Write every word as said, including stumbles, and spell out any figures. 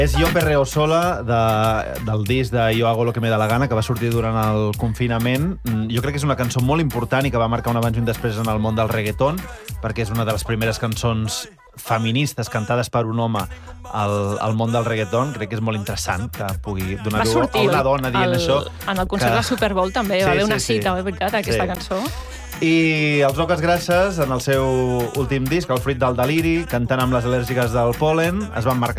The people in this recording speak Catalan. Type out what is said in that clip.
És Yo Perreo Sola, de, del disc de Yo Hago Lo Que Me Da La Gana, que va sortir durant el confinament. Jo crec que és una cançó molt important i que va marcar un abans i un després en el món del reggaeton, perquè és una de les primeres cançons feministes cantades per un home al, al món del reggaeton. Crec que és molt interessant que pugui donar veu a una dona dient el, això. En el concert que... de Super Bowl també sí, va haver una sí, cita, sí. és veritat, aquesta sí. cançó. I els Oques Grasses, en el seu últim disc, El fruit del deliri, cantant amb les al·lèrgiques del pol·len, es van marcar